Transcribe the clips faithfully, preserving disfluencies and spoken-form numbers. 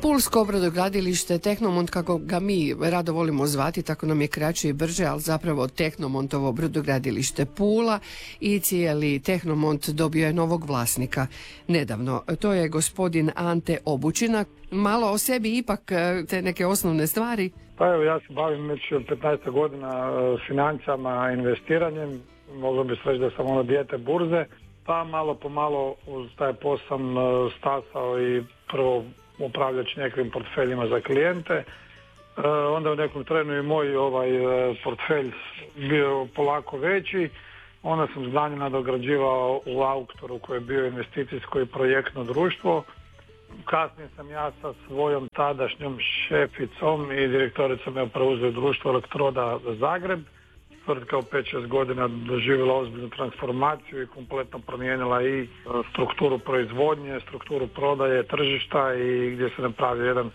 Pulsko brodogradilište Tehnomont, kako ga mi rado volimo zvati, tako nam je kraće i brže, ali zapravo Tehnomontovo brodogradilište Pula i cijeli Tehnomont dobio je novog vlasnika nedavno. To je gospodin Ante Obučina. Malo o sebi ipak, te neke osnovne stvari. Pa evo, ja se bavim već petnaest godina financijama, investiranjem. Moglo bi se reći da sam ono dijete burze. Pa malo po malo uz taj posao sam stasao i prvo upravljajući nekim portfeljima za klijente. E, onda u nekom trenu i moj ovaj portfelj bio polako veći. Onda sam znanje nadograđivao u Auktoru koji je bio investicijsko i projektno društvo. Kasnije sam ja sa svojom tadašnjom šeficom i direktoricom je preuzeo društvo Elektroda Zagreb. Tvrtka u pet šest godina doživjela ozbiljnu transformaciju i kompletno promijenila i strukturu proizvodnje, strukturu prodaje, tržišta i gdje se napravio jedan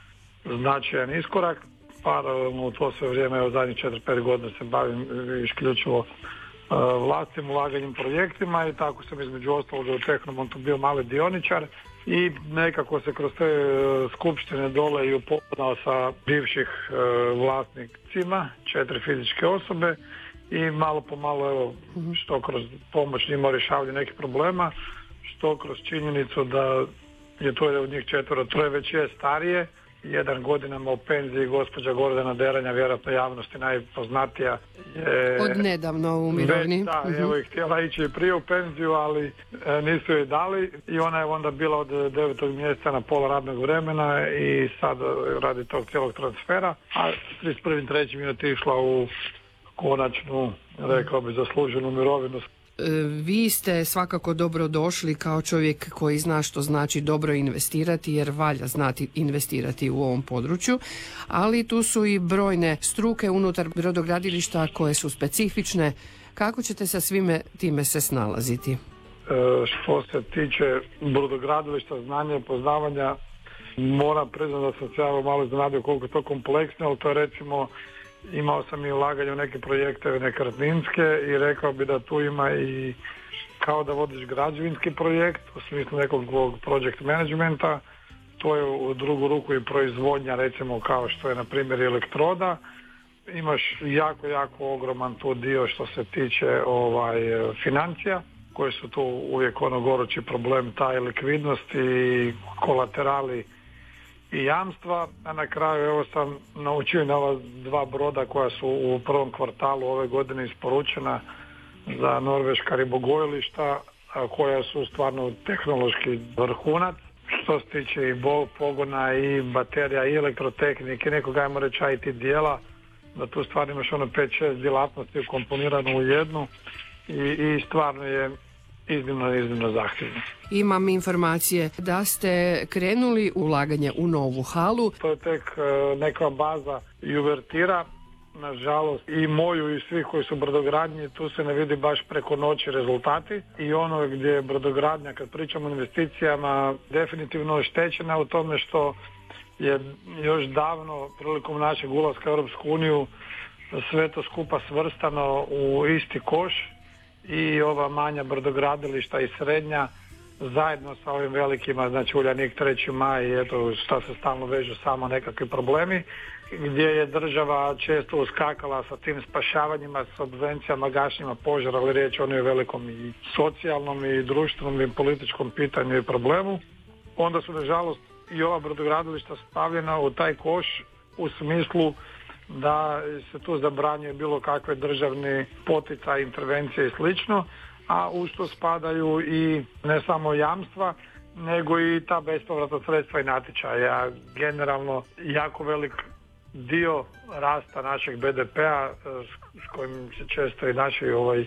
značajan iskorak. Paralelno u to sve vrijeme, evo zadnjih četiri pet godina se bavim isključivo vlastitim ulaganjem projektima i tako sam između ostalog u Tehnomontu bio mali dioničar i nekako se kroz te skupštine dole i upoznao sa bivših vlasnicima, četiri fizičke osobe i malo po malo, evo, što kroz pomoć njima rješavaju nekih problema, što kroz činjenicu da je to od njih četvero, troje već je starije, jedan godinama u penziji, gospođa Gordana Deranja, vjerojatno javnosti najpoznatija je... Od nedavno u mirovini. Da, uh-huh. Evo i htjela ići prije u penziju, ali e, nisu joj dali i ona je onda bila od devetog mjeseca na pola radnog vremena i sad radi tog cijelog transfera, a trideset prvi treći je otišla u konačnu, rekao bi, zasluženu mirovinu. Vi ste svakako dobro došli kao čovjek koji zna što znači dobro investirati, jer valja znati investirati u ovom području, ali tu su i brojne struke unutar brodogradilišta koje su specifične. Kako ćete sa svime time se snalaziti? E, što se tiče brodogradilišta, znanja i poznavanja, moram priznati da sam se ja malo iznenadio koliko je to kompleksno, ali to je recimo... Imao sam i ulaganje u neke projekte nekretninske i rekao bi da tu ima i kao da vodiš građevinski projekt u smislu nekog project managementa. To je u drugu ruku i proizvodnja, recimo kao što je na primjer Elektroda. Imaš jako, jako ogroman tu dio što se tiče ovaj financija, koji su tu uvijek ono gorući problem, taj likvidnost i kolaterali i jamstva, a na kraju evo sam naučio na ova dva broda koja su u prvom kvartalu ove godine isporučena za norveška ribogojilišta, koja su stvarno tehnološki vrhunac. Što se tiče i bol pogona i baterija i elektrotehnike, nekog ajmo reći I T dijela, da tu stvarno imaš ono pet šest djelatnosti ukomponirano u jednu i, i stvarno je iznimno, iznimno zahtjevno. Imam informacije da ste krenuli ulaganje u novu halu. To je tek e, neka baza i uvertira. Nažalost i moju i svih koji su brodogradnji, tu se ne vidi baš preko noći rezultati i ono gdje je brodogradnja, kad pričamo o investicijama, definitivno oštećena u tome što je još davno prilikom našeg ulaska u Europsku uniju sve to skupa svrstano u isti koš i ova manja brodogradilišta i srednja zajedno sa ovim velikima, znači Uljanik, Treći maj, eto što se stalno vežu samo nekakvi problemi, gdje je država često uskakala sa tim spašavanjima, subvencijama, gašenjima požara, ali riječ o onoj velikom i socijalnom i društvenom i političkom pitanju i problemu. Onda su nažalost i ova brodogradilišta stavljena u taj koš u smislu da se tu zabranjuje bilo kakve državne poticaj, intervencije i slično, a u što spadaju i ne samo jamstva, nego i ta bespovratna sredstva i natječaja. Generalno jako velik dio rasta našeg B D P-a s kojim se često i naši ovaj,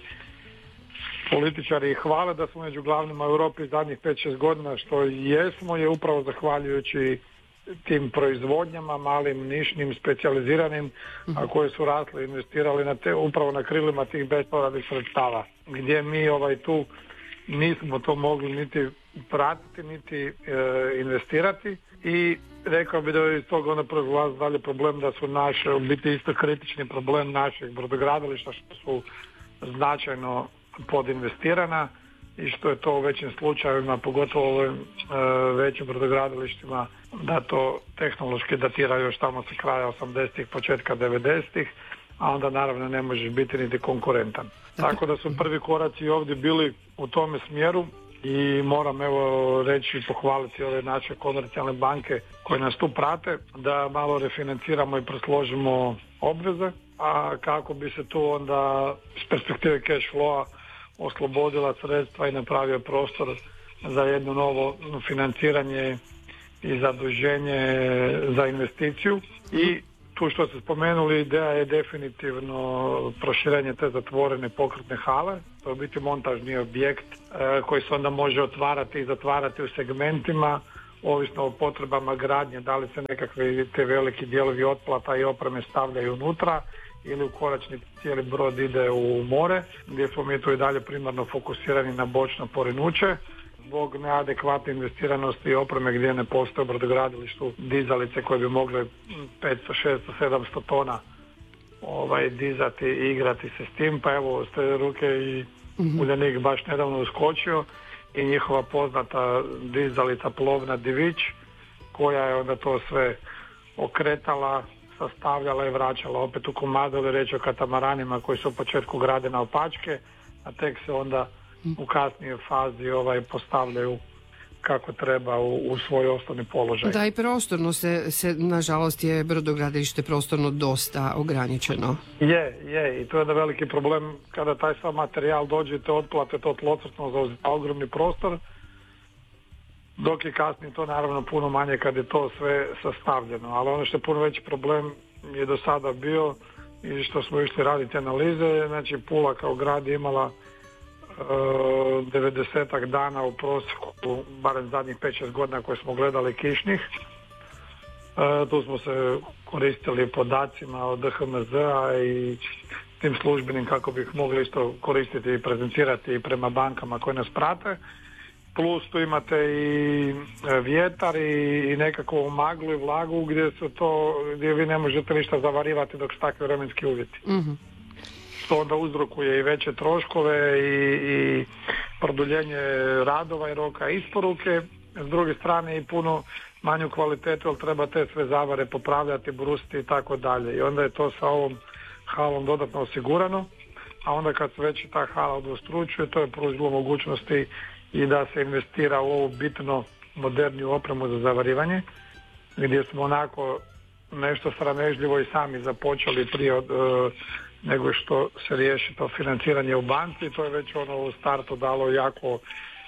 političari hvale da smo među glavnima u Europi zadnjih pet šest godina, što jesmo, je upravo zahvaljujući tim proizvodnjama, malim, nišnim, specijaliziranim, a koje su rasli, investirali na te, upravo na krilima tih bespovratnih sredstava, gdje mi ovaj tu nismo to mogli niti pratiti, niti e, investirati i rekao bi da je iz toga onda proizlazi dalje problem da su naše, u biti isto kritični problem naših brodogradilišta što su značajno podinvestirana i što je to u većim slučajevima, pogotovo u ovim e, većim brodogradilištima, da to tehnološki datira još tamo sa kraja osamdesetih, početka devedesetih, a onda naravno ne možeš biti niti konkurentan. Tako da su prvi koraci ovdje bili u tome smjeru i moram evo reći i pohvaliti ove naše komercijalne banke koje nas tu prate, da malo refinanciramo i presložimo obveze, a kako bi se tu onda s perspektive cash flowa oslobodila sredstva i napravio prostor za jedno novo financiranje i zaduženje za investiciju. I tu što ste spomenuli, ideja je definitivno proširenje te zatvorene pokretne hale. To je biti montažni objekt e, koji se onda može otvarati i zatvarati u segmentima, ovisno o potrebama gradnje, da li se nekakvi te veliki dijelovi otplata i opreme stavljaju unutra ili u konačnici cijeli brod ide u more, gdje smo mi tu i dalje primarno fokusirani na bočno porinuće. Zbog neadekvatne investiranosti i opreme gdje ne postoje u brodogradilištu dizalice koje bi mogle petsto, šesto, sedamsto tona ovaj, dizati i igrati se s tim, pa evo s te ruke i mm-hmm. Uljanik baš nedavno uskočio i njihova poznata dizalica plovna Divić, koja je onda to sve okretala, sastavljala i vraćala opet u komadu, ili reći o katamaranima koji su u početku grade na opačke, a tek se onda u kasnijoj fazi ovaj postavljaju kako treba u, u svoj osnovni položaj. Da, i prostorno se, se, nažalost, je brodogradilište prostorno dosta ograničeno. Je, je, i to je da veliki problem kada taj sav materijal dođe i te otplate, to tlocrtno zauzima ogromni prostor, dok je kasnije to naravno puno manje kad je to sve sastavljeno. Ali ono što je puno veći problem je do sada bio i što smo išli raditi analize, znači Pula kao grad je imala devedesetak dana u prosjeku, barem zadnjih pet šest godina koje smo gledali kišnih. E, tu smo se koristili podacima od D H M Z-a i tim službenim kako bi ih mogli isto koristiti i prezentirati i prema bankama koje nas prate. Plus tu imate i vjetar i, i nekakvu maglu i vlagu gdje su to, gdje vi ne možete ništa zavarivati dok su takvi vremenski uvjeti. Mm-hmm. Što onda uzrokuje i veće troškove i, i produljenje radova i roka isporuke. S druge strane i puno manju kvalitetu, ali treba te sve zavare popravljati, brusiti i tako dalje. I onda je to sa ovom halom dodatno osigurano, a onda kad se već ta hala udvostručuje, to je pružilo mogućnosti i da se investira u ovu bitno moderniju opremu za zavarivanje, gdje smo onako nešto sramežljivo i sami započeli prije od nego što se riješi to financiranje u banci. To je već ono u startu dalo jako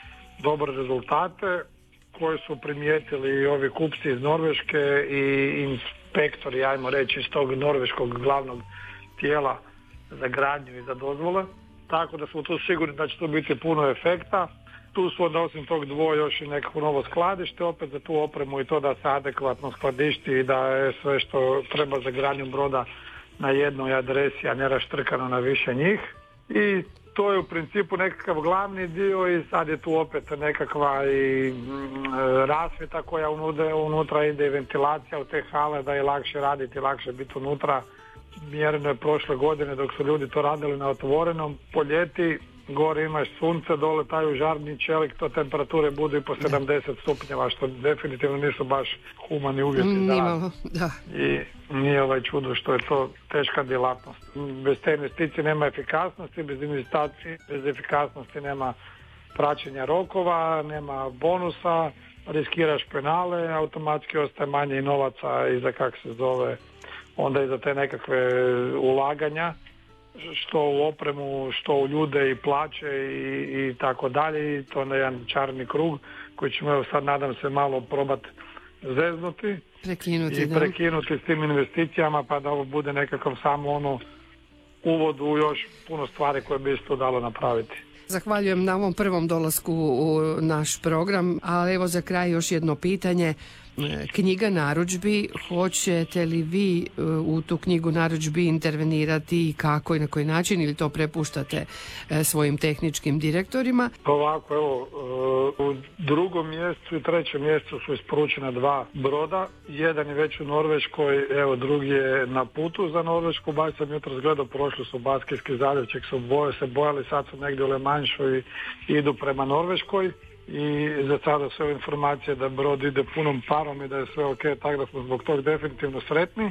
dobre rezultate koje su primijetili i ovi kupci iz Norveške i inspektori, ajmo reći, iz tog norveškog glavnog tijela za gradnju i za dozvole. Tako da smo tu sigurni da će tu biti puno efekta. Tu su onda osim tog dvoje još i nekako novo skladište, opet za tu opremu i to da se adekvatno skladišti i da je sve što treba za gradnju broda na jednoj adresi, a ne raštrkano na više njih. I to je u principu nekakav glavni dio i sad je tu opet nekakva i mm, rasvjeta koja unude, unutra ide i ventilacija u te hale da je lakše raditi, lakše biti unutra. Mjereno je prošle godine dok su ljudi to radili na otvorenom, po ljeti gore imaš sunce, dole taj žarni čelik, to temperature budu i po sedamdeset stupnjeva, što definitivno nisu baš humani uvjeti za rad. Da. I nije ovaj čudo što je to teška djelatnost. Bez te investicije nema efikasnosti, bez investicije, bez efikasnosti nema praćenja rokova, nema bonusa, riskiraš penale, automatski ostaje manje i novaca i za kak se zove, onda i za te nekakve ulaganja, što u opremu, što u ljude i plaće i, i tako dalje. I to je jedan čarni krug koji ćemo evo sad nadam se malo probati zeznuti prekinuti, i da. prekinuti s tim investicijama pa da ovo bude nekakav samo ono uvod u još puno stvari koje bi isto dalo napraviti. Zahvaljujem na ovom prvom dolasku u naš program, ali evo za kraj još jedno pitanje. knjiga narudžbi. Hoćete li vi u tu knjigu narudžbi intervenirati i kako i na koji način, ili to prepuštate svojim tehničkim direktorima? Ovako, evo, u drugom mjesecu i trećem mjesecu su isporučena dva broda. Jedan je već u Norveškoj, evo drugi je na putu za Norvešku. Baš sam jutros gledao, prošli su Baskijski zaljevček, su boje, se bojali, sad su negdje u Le Manšu i idu prema Norveškoj. I za sada sve informacije da brod ide punom parom i da je sve ok, tako da smo zbog toga definitivno sretni.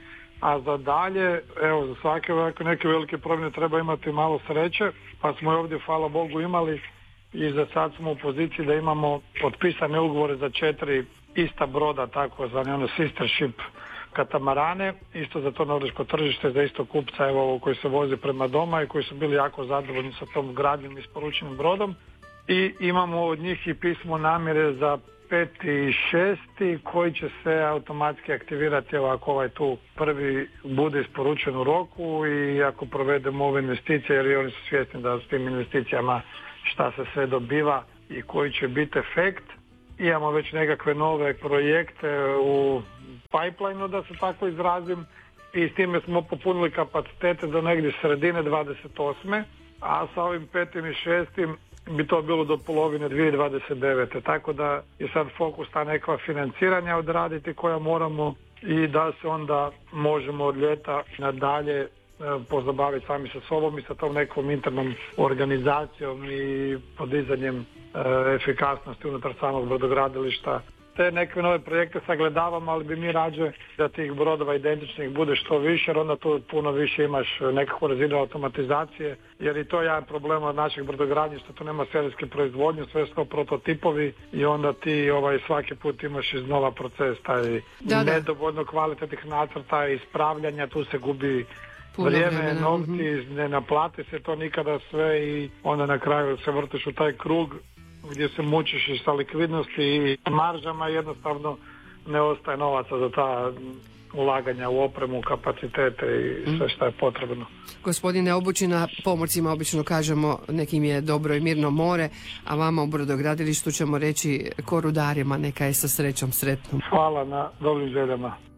A za dalje, evo, za svake ovako neke velike promjene treba imati malo sreće, pa smo i ovdje, hvala Bogu, imali i za sad smo u poziciji da imamo potpisane ugovore za četiri ista broda, tako za ono sister ship katamarane, isto za to norveško tržište, za isto kupca, evo, koji se vozi prema doma i koji su bili jako zadovoljni sa tom gradnjom i isporučenim brodom. I imamo od njih i pismo namjere za peti i šesti koji će se automatski aktivirati ako ovaj tu prvi bude isporučen u roku i ako provedemo ove investicije, jer i oni su svjesni da s tim investicijama šta se sve dobiva i koji će biti efekt. Imamo već nekakve nove projekte u pipelineu, da se tako izrazim, i s time smo popunili kapacitete do negdje sredine dvadeset osme, a sa ovim petim i šestim bi to bilo do polovine dvije tisuće dvadeset devete. Tako da je sad fokus ta neka financiranja odraditi koja moramo i da se onda možemo od ljeta nadalje pozabaviti sami sa sobom i sa tom nekom internom organizacijom i podizanjem e, efikasnosti unutar samog brodogradilišta. Te neke nove projekte sagledavamo, ali bi mi rađe da tih brodova identičnih bude što više, jer onda tu puno više imaš nekakvu razinu automatizacije, jer i to je jedan problem od našeg brodogradnje, što tu nema serijske proizvodnje, sve su to prototipovi i onda ti ovaj, svaki put imaš iznova proces, taj da, nedovoljno kvalitetnih nacrta, ispravljanja, tu se gubi puno vrijeme, vremena. Novci, mm-hmm. ne naplati se to nikada sve i onda na kraju se vrtiš u taj krug gdje se mučiš i sa likvidnosti i maržama, jednostavno ne ostaje novaca za ta ulaganja u opremu, kapacitete i sve što je potrebno. Gospodine Obučina, pomorcima obično kažemo nekim je dobro i mirno more, a vama u brodogradilištu ćemo reći ko rudarima, neka je sa srećom sretnom. Hvala na dobrim željama.